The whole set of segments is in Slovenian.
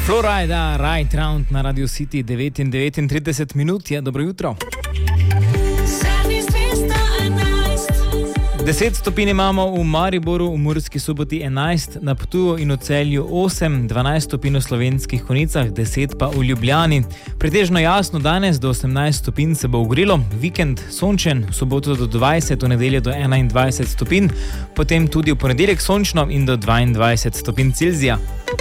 Florida, Right Round na Radio City, 9:39 minut je, dobro jutro. 10 stopinj imamo v Mariboru, v Murski Soboti 11, na Ptuju in v Celju 8, 12 stopinj v Slovenskih Konjicah, 10 pa v Ljubljani. Pretežno jasno danes do 18 stopinj se bo ogrelo, vikend sončen, v soboto do 20, v nedeljo do 21 stopinj, potem tudi v ponedeljek sončno in do 22 stopinj Celzija.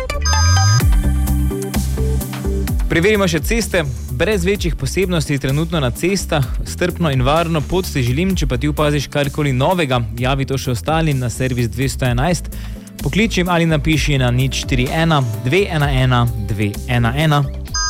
Preverimo še ceste. Brez večjih posebnosti trenutno na cestah, strpno in varno pot ti želim, če pa ti opaziš karkoli novega, javi to še ostalim na servis 211, pokliči ali napiši na 041 211 211.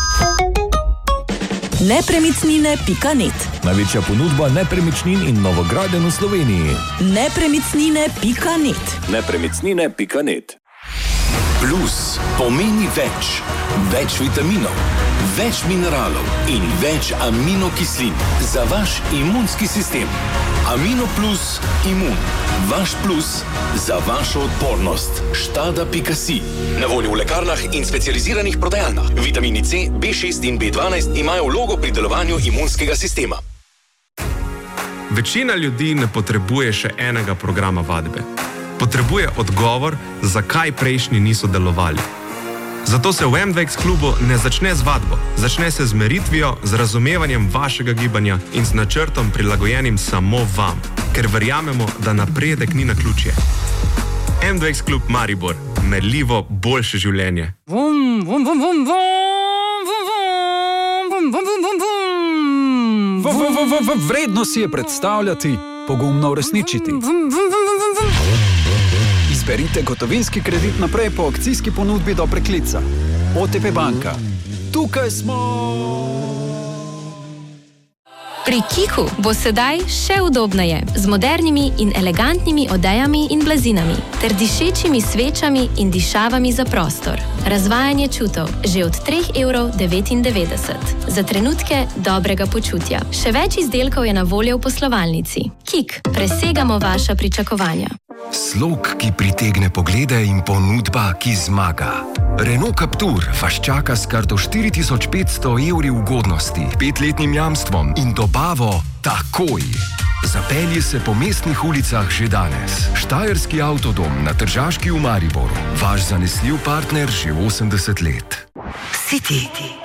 Nepremičnine.net. Največja ponudba nepremičnin in novogradenj v Sloveniji. Nepremičnine.net. Nepremičnine.net. Plus pomeni več. Več vitaminov, več mineralov in več aminokislin za vaš imunski sistem. Amino Plus Imun. Vaš plus za vašo odpornost. Stada.si. Na voljo v lekarnah in specializiranih prodajalnah. Vitamini C, B6 in B12 imajo vlogo pri delovanju imunskega sistema. Večina ljudi ne potrebuje še enega programa vadbe. Potrebuje odgovor, zakaj prejšnji niso delovali. Zato se v MDX klubu ne začne z vadbo, začne se z meritvijo, z razumevanjem vašega gibanja in z načrtom prilagojenim samo vam, ker verjamemo, da napredek ni naključje. MDX klub Maribor, merljivo boljše življenje. Vredno si je predstavljati, pogumno uresničiti. Izberite gotovinski kredit naprej po akcijski ponudbi do preklica. OTP banka. Tukaj smo! Pri Kiku bo sedaj še udobneje, z modernimi in elegantnimi odejami in blazinami, ter dišečimi svečami in dišavami za prostor. Razvajanje čutov že od 3,99 €. Za trenutke dobrega počutja. Še več izdelkov je na voljo v poslovalnici. Kik, presegamo vaša pričakovanja. Slog, ki pritegne poglede in ponudba, ki zmaga. Renault Captur vas čaka s kar do 4500 € ugodnosti, 5-letnim jamstvom in dobavo takoj. Zapelji se po mestnih ulicah že danes. Štajerski avtodom na Tržaški v Mariboru. Vaš zanesljiv partner že 80 let. City.